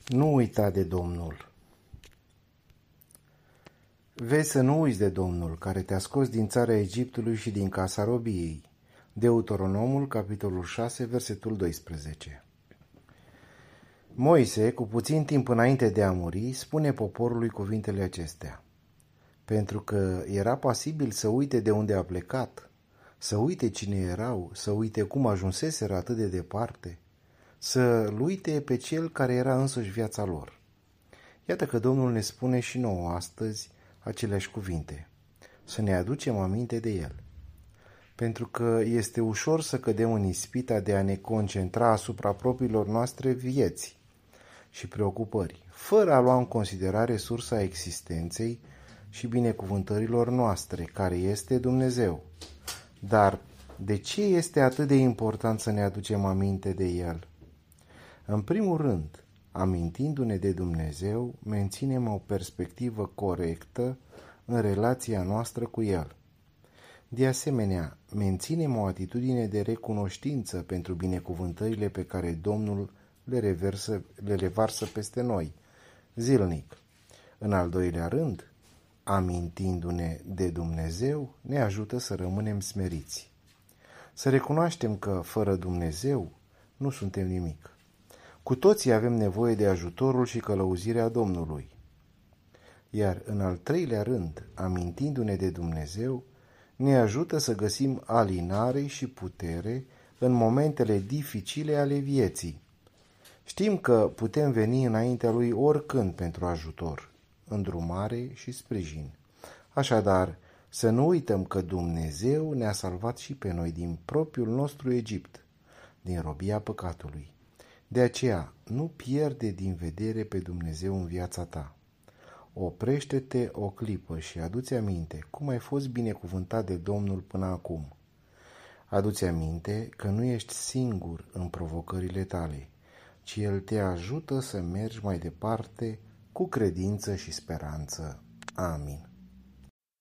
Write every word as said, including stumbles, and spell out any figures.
Nu uita de Domnul. Vezi să nu uiți de Domnul, care te-a scos din țara Egiptului și din casa robiei. Deuteronomul, capitolul șase, versetul doisprezece. Moise, cu puțin timp înainte de a muri, spune poporului cuvintele acestea. Pentru că era pasibil să uite de unde a plecat, să uite cine erau, să uite cum ajunseseră atât de departe, să-l uite pe cel care era însuși viața lor. Iată că Domnul ne spune și nouă astăzi aceleași cuvinte, să ne aducem aminte de El. Pentru că este ușor să cădem în ispita de a ne concentra asupra propriilor noastre vieți și preocupări, fără a lua în considerare sursa existenței și binecuvântărilor noastre, care este Dumnezeu. Dar de ce este atât de important să ne aducem aminte de El? În primul rând, amintindu-ne de Dumnezeu, menținem o perspectivă corectă în relația noastră cu El. De asemenea, menținem o atitudine de recunoștință pentru binecuvântările pe care Domnul le, reversă, le revarsă peste noi, zilnic. În al doilea rând, amintindu-ne de Dumnezeu, ne ajută să rămânem smeriți. Să recunoaștem că, fără Dumnezeu, nu suntem nimic. Cu toții avem nevoie de ajutorul și călăuzirea Domnului. Iar în al treilea rând, amintindu-ne de Dumnezeu, ne ajută să găsim alinare și putere în momentele dificile ale vieții. Știm că putem veni înaintea Lui oricând pentru ajutor, îndrumare și sprijin. Așadar, să nu uităm că Dumnezeu ne-a salvat și pe noi din propriul nostru Egipt, din robia păcatului. De aceea, nu pierde din vedere pe Dumnezeu în viața ta. Oprește-te o clipă și adu-ți aminte cum ai fost binecuvântat de Domnul până acum. Adu-ți aminte că nu ești singur în provocările tale, ci El te ajută să mergi mai departe cu credință și speranță. Amin.